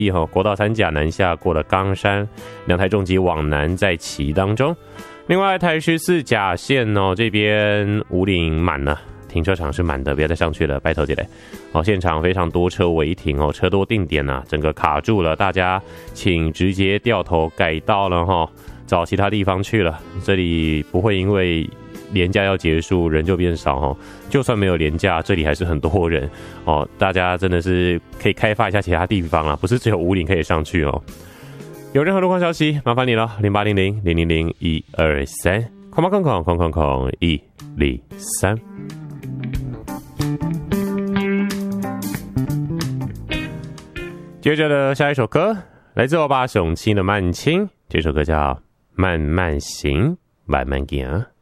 义国道3甲南下过了冈山，两台重机往南在骑当中。另外台14甲线这边武岭满了，停车场是满的，不要再上去了，拜托姐嘞。现场非常多车违停车多定点整个卡住了，大家请直接掉头改道了找其他地方去了。这里不会因为连假要结束人就变少就算没有连假，这里还是很多人大家真的是可以开发一下其他地方啦，不是只有武岭可以上去有任何路况消息麻烦你了，0800-000-123，空123。接着的下一首歌来自欧巴雄青的慢青，这首歌叫慢慢行慢慢行。